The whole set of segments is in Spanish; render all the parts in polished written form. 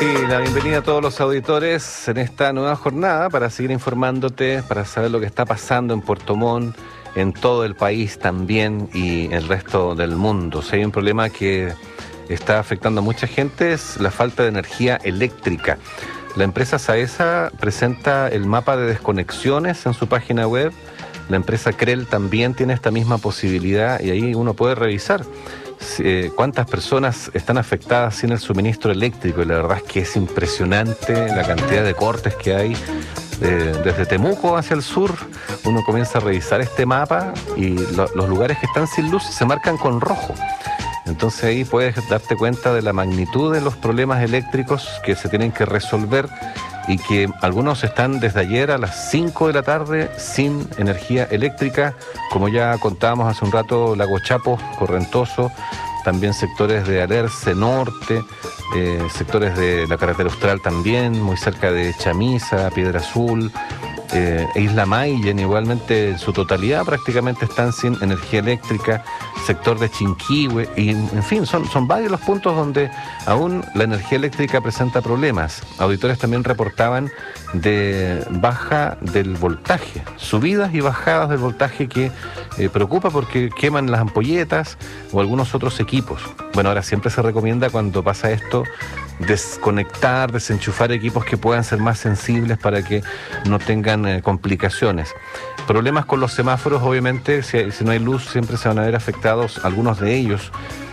Sí, la bienvenida a todos los auditores en esta nueva jornada para seguir informándote, para saber lo que está pasando en Puerto Montt, en todo el país también y el resto del mundo. Si hay un problema que está afectando a mucha gente es la falta de energía eléctrica. La empresa Saesa presenta el mapa de desconexiones en su página web. La empresa Crel también tiene esta misma posibilidad y ahí uno puede revisar cuántas personas están afectadas sin el suministro eléctrico, y la verdad es que es impresionante la cantidad de cortes que hay. Desde Temuco hacia el sur, uno comienza a revisar este mapa y los lugares que están sin luz se marcan con rojo. Entonces ahí puedes darte cuenta de la magnitud de los problemas eléctricos que se tienen que resolver y que algunos están desde ayer a las 5 de la tarde sin energía eléctrica, como ya contábamos hace un rato, Lago Chapo, Correntoso, también sectores de Alerce Norte, sectores de la carretera austral también, muy cerca de Chamisa, Piedra Azul, Isla Mayen igualmente en su totalidad prácticamente están sin energía eléctrica, sector de Chinquihue, y en fin, son varios los puntos donde aún la energía eléctrica presenta problemas. Auditores también reportaban de baja del voltaje, subidas y bajadas del voltaje que preocupa porque queman las ampolletas o algunos otros equipos. Bueno, ahora siempre se recomienda cuando pasa esto desconectar, desenchufar equipos que puedan ser más sensibles para que no tengan complicaciones. Problemas con los semáforos, obviamente, si no hay luz siempre se van a ver afectados algunos de ellos,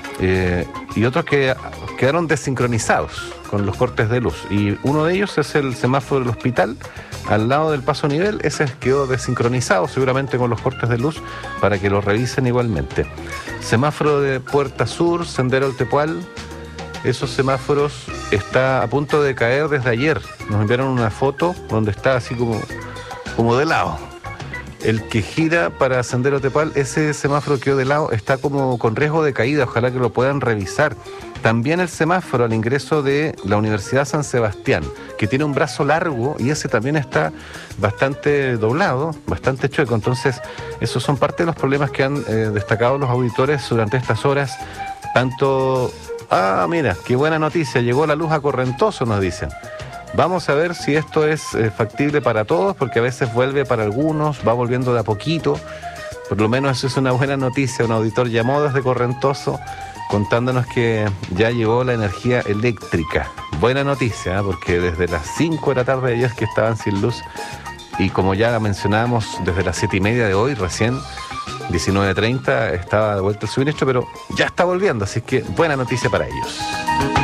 y otros que quedaron desincronizados con los cortes de luz, y uno de ellos es el semáforo del hospital al lado del paso nivel. Ese quedó desincronizado seguramente con los cortes de luz, para que lo revisen igualmente. Semáforo de Puerta Sur, Sendero El Tepual, esos semáforos está a punto de caer desde ayer. Nos enviaron una foto donde está así como de lado. El que gira para Sendero Tepal, ese semáforo quedó de lado, está como con riesgo de caída, ojalá que lo puedan revisar. También el semáforo al ingreso de la Universidad San Sebastián, que tiene un brazo largo y ese también está bastante doblado, bastante chueco. Entonces, esos son parte de los problemas que han destacado los auditores durante estas horas. Tanto... mira, qué buena noticia, llegó la luz a Correntoso, nos dicen. Vamos a ver si esto es factible para todos, porque a veces vuelve para algunos, va volviendo de a poquito. Por lo menos eso es una buena noticia. Un auditor llamó desde Correntoso contándonos que ya llegó la energía eléctrica. Buena noticia, porque desde las 5 de la tarde de ayer que estaban sin luz, y como ya mencionábamos, desde las 7:30 de hoy, recién 19:30, estaba de vuelta el suministro, pero ya está volviendo, así que buena noticia para ellos.